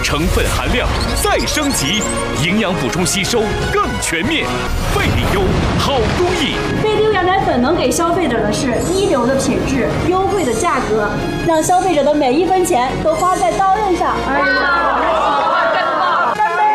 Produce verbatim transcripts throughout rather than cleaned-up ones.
成分含量再升级，营养补充吸收更全面。贝利优好工艺， 贝利优羊奶粉能给消费者的是一流的品质、优惠的价格，让消费者的每一分钱都花在刀刃上。哎呀，真棒！干杯！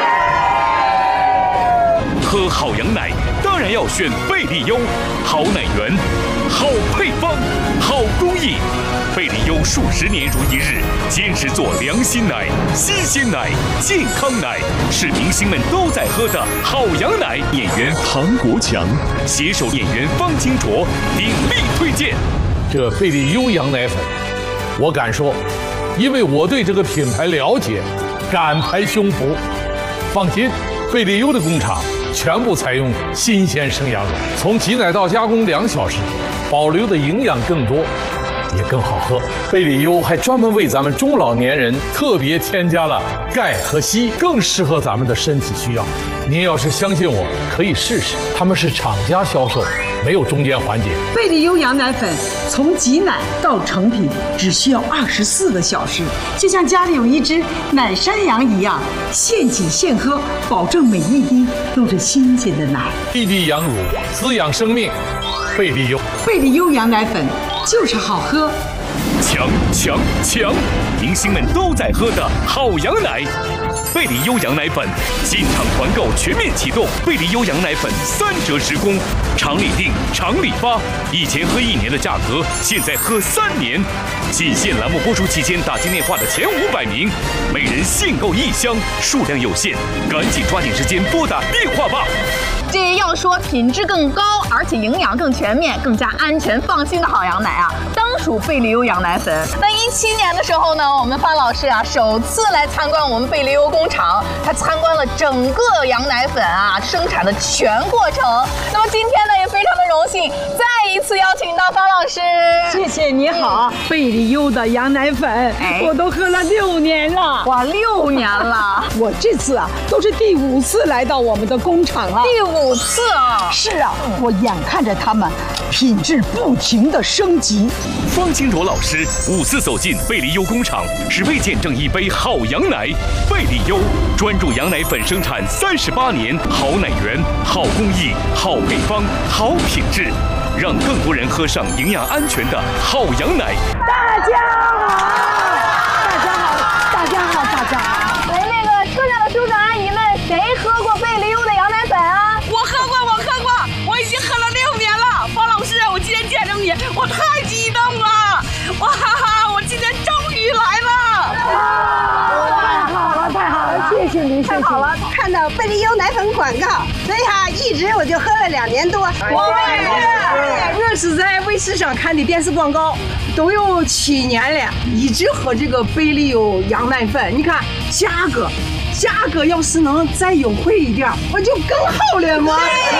喝好羊奶当然要选贝利优，好奶源，好配方，好工艺。贝利优数十年如一日，坚持做良心奶、新鲜奶、健康奶，是明星们都在喝的好羊奶。演员唐国强携手演员方清卓鼎力推荐这贝利优羊奶粉。我敢说，因为我对这个品牌了解，敢拍胸脯。放心，贝利优的工厂全部采用新鲜生羊乳，从挤奶到加工两小时，保留的营养更多，也更好喝。贝利优还专门为咱们中老年人特别添加了钙和硒，更适合咱们的身体需要。您要是相信我，可以试试，他们是厂家销售，没有中间环节。 贝利优羊奶粉从挤奶到成品只需要二十四个小时，就像家里有一只奶山羊一样，现挤现喝，保证每一滴都是新鲜的奶。 滴滴羊乳滋养生命，贝利优。 贝利优羊奶粉就是好喝。 强强强！明星们都在喝的好羊奶，贝利优羊奶粉进场团购全面启动，贝利优羊奶粉三折实供，厂里订，厂里发。以前喝一年的价格，现在喝三年。仅限栏目播出期间打进电话的前五百名，每人限购一箱，数量有限，赶紧抓紧时间拨打电话吧。 这要说品质更高，而且营养更全面、更加安全放心的好羊奶啊，当属贝利优羊奶粉。那一七年的时候呢，我们方老师啊首次来参观我们贝利优工厂，他参观了整个羊奶粉啊生产的全过程。那么今天呢，也非常的荣幸，再一次邀请到方老师。 谢谢你好，贝利优的羊奶粉，哎、我都喝了六年了。 哇，六年了！ 我这次啊都是第五次来到我们的工厂了。 第五次啊！ 是啊，我眼看着他们品质不停的升级。 方清卓老师五次走进贝利优工厂，只为见证一杯好羊奶。贝利优专注羊奶粉生产三十八年，好奶源、好工艺、好配方、好品质，让更多人喝上营养安全的好羊奶。 大家好，大家好，大家好，大家好。 哎，那个车上的叔叔阿姨们，谁喝过贝利优的羊奶粉啊？ 我喝过，我喝过，我已经喝了六年了。方老师，我今天见着你，我太激动了！哇哈哈，我今天终于来了！ 太好了，太好了，谢谢您， 太好了！看到贝利优奶粉广告，所以哈，一直我就喝了两年多。 我也是，我是在卫视上看的电视广告，都有七年了，一直喝这个贝利优羊奶粉。你看价格。价格要是能再优惠一点，我就更好了嘛。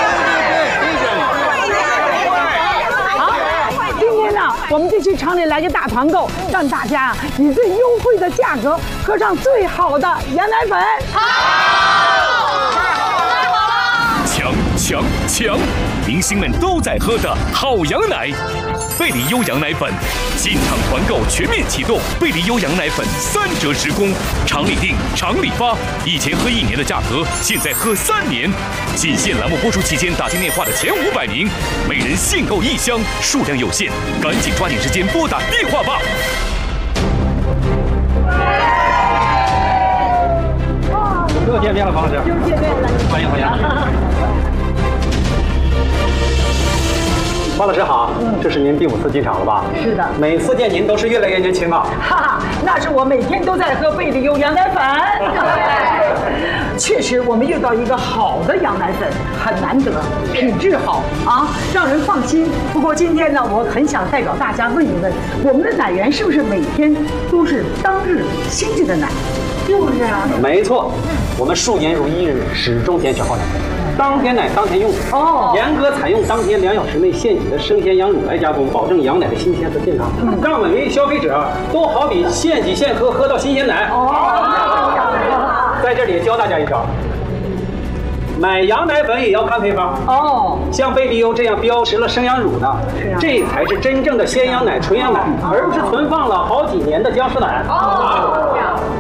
好，今天呢，我们就去厂里来个大团购，让大家以最优惠的价格喝上最好的羊奶粉。 好，强强强！明星们都在喝的好羊奶，贝利优羊奶粉进场团购全面启动，贝利优羊奶粉三折实供，厂里订，厂里发。以前喝一年的价格，现在喝三年。仅限栏目播出期间打进电话的前五百名，每人限购一箱，数量有限，赶紧抓紧时间拨打电话吧。 又见面了，方老师。又见面了，欢迎欢迎。方老师好，这是您第五次进场了吧？ 是的， 每次见您都是越来越年轻了。 哈哈，那是我每天都在喝贝利优羊奶粉。确实，我们遇到一个好的羊奶粉很难得，品质好啊，让人放心。不过今天呢，我很想代表大家问一问，我们的奶源是不是每天都是当日新鲜的奶？是不是啊？ 没错，我们数年如一日，始终坚持好奶。当天奶当天用哦，严格采用当天两小时内现挤的生鲜羊乳来加工，保证羊奶的新鲜和健康，嗯、让每位消费者都好比现挤现喝，喝到新鲜奶。哦，在这里教大家一招，买羊奶粉也要看配方哦。像贝利优这样标识了生羊乳的，这才是真正的鲜羊奶、纯羊奶，而不是存放了好几年的僵尸奶。哦。